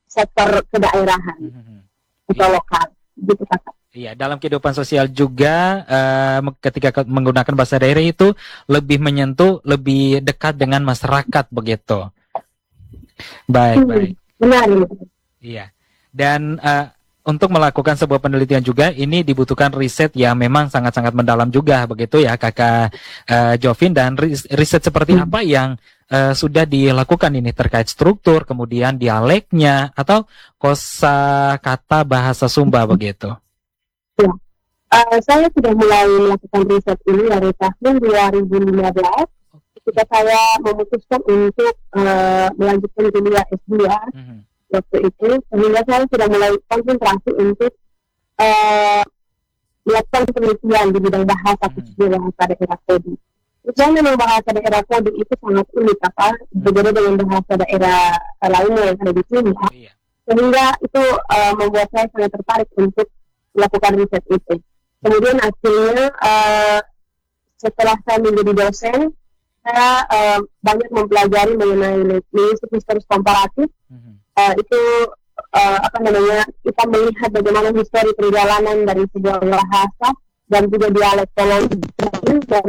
sektor kedaerahan atau lokal, gitu Kakak. Iya, dalam kehidupan sosial juga ketika menggunakan bahasa daerah itu lebih menyentuh, lebih dekat dengan masyarakat begitu. Baik. Benar. Iya. Dan untuk melakukan sebuah penelitian juga ini dibutuhkan riset yang memang sangat-sangat mendalam juga begitu ya Kakak Jovin, dan riset seperti apa yang sudah dilakukan ini terkait struktur, kemudian dialeknya atau kosakata bahasa Sumba begitu. Ya. Saya sudah mulai melakukan riset ini dari tahun 2015 ketika saya memutuskan untuk melanjutkan kuliah S2 waktu itu, sehingga saya sudah mulai konsentrasi untuk melakukan penelitian di bidang bahasa, khususnya bahasa daerah Kodi. Misalnya memang bahasa daerah Kodi itu sangat unik, berbeda dengan bahasa daerah lainnya yang ada di sini. Sehingga itu membuat saya sangat tertarik untuk melakukan riset itu. Kemudian akhirnya setelah saya menjadi dosen, saya banyak mempelajari mengenai linguistik historis komparatif. Itu kita melihat bagaimana histori perjalanan dari sebuah bahasa dan juga dialek koloni, dan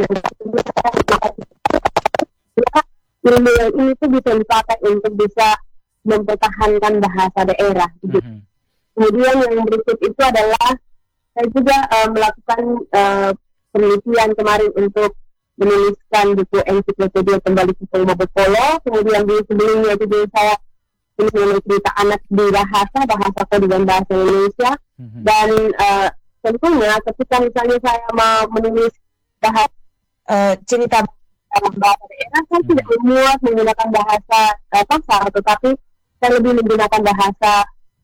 ilmu yang ini tuh bisa dipakai untuk bisa mempertahankan bahasa daerah. Kemudian yang berikut itu adalah saya juga melakukan penelitian kemarin untuk menuliskan buku ensiklopedia kembali ke Mabopolo. Kemudian di sebelumnya itu saya menulis cerita anak di bahasa Kodi dan bahasa Indonesia. Dan tentunya ketika misalnya saya mau menulis cerita bahasa daerah, saya tidak memuat menggunakan bahasa kasar, tetapi saya lebih menggunakan bahasa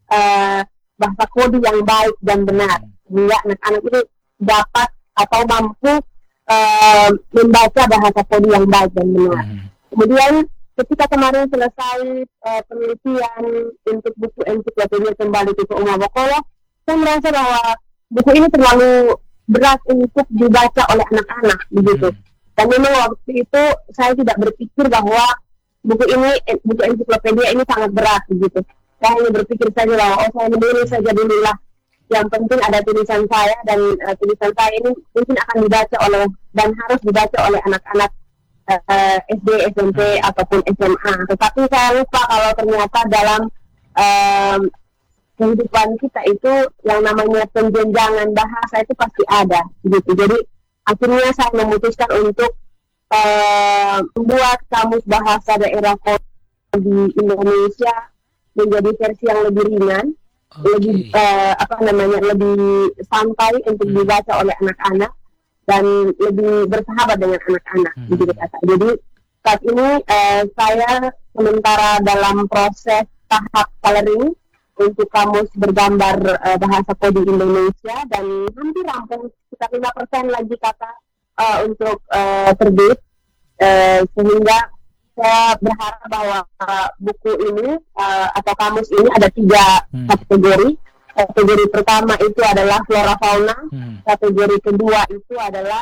Kodi yang baik dan benar, sehingga anak-anak itu dapat atau mampu membaca bahasa Kodi yang baik dan benar. Kemudian ketika kemarin selesai penelitian untuk buku ensiklopedia kembali ke Mabopolo, saya merasa bahwa buku ini terlalu berat untuk dibaca oleh anak-anak, begitu. Dan memang waktu itu saya tidak berpikir bahwa buku ensiklopedia ini sangat berat, begitu. Saya hanya berpikir saja bahwa saya menulis saja dulu lah. Yang penting ada tulisan saya, dan tulisan saya ini mungkin akan dibaca dan harus dibaca oleh anak-anak SD, SMP ataupun SMA. Tetapi saya lupa kalau ternyata dalam kehidupan kita itu yang namanya penjenjangan bahasa itu pasti ada, gitu. Jadi akhirnya saya memutuskan untuk membuat kamus bahasa daerah di Indonesia menjadi versi yang lebih ringan, lebih lebih santai untuk dibaca oleh anak-anak dan lebih bersahabat dengan anak-anak, begitu kata. Jadi saat ini saya sementara dalam proses tahap coloring untuk kamus bergambar bahasa Kodi Indonesia, dan hampir rampung, sekitar 5% lagi kata untuk terbit, sehingga saya berharap bahwa buku ini atau kamus ini ada 3 kategori. Kategori pertama itu adalah flora fauna, kategori kedua itu adalah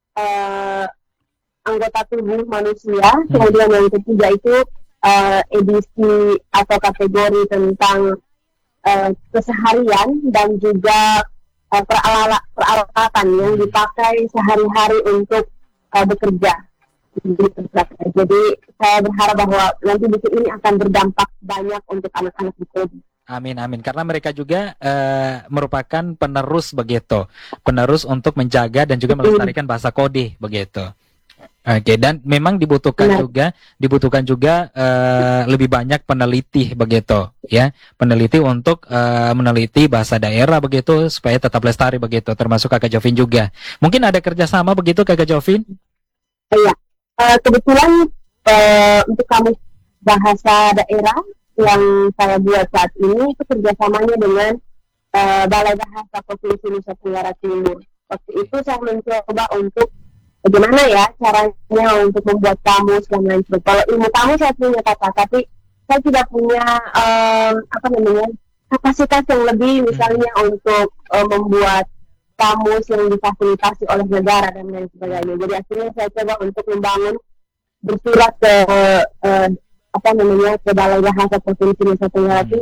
anggota tubuh manusia, kemudian yang ketiga itu edisi atau kategori tentang keseharian dan juga peralatan yang dipakai sehari-hari untuk bekerja. Jadi saya berharap bahwa nanti buku ini akan berdampak banyak untuk anak-anak di Kodi. Amin. Karena mereka juga merupakan penerus begitu, penerus untuk menjaga dan juga melestarikan bahasa Kodi begitu. Oke, dan memang dibutuhkan juga lebih banyak peneliti begitu, ya, peneliti untuk meneliti bahasa daerah begitu supaya tetap lestari begitu, termasuk Kakak Jovin juga. Mungkin ada kerjasama begitu Kakak Jovin? Iya, kebetulan untuk kamus bahasa daerah yang saya buat saat ini itu kerjasamanya dengan Balai Bahasa Provinsi Nusa Tenggara Timur. Waktu itu saya mencoba untuk bagaimana ya caranya untuk membuat kamus dan lain sebagainya. Kalau ilmu kamus saya punya kata, tapi saya tidak punya kapasitas yang lebih, misalnya untuk membuat kamus yang difasilitasi oleh negara dan lain sebagainya. Jadi akhirnya saya coba untuk membangun, bersurat ke ke Balai Bahasa Provinsi Nusa Tenggara Timur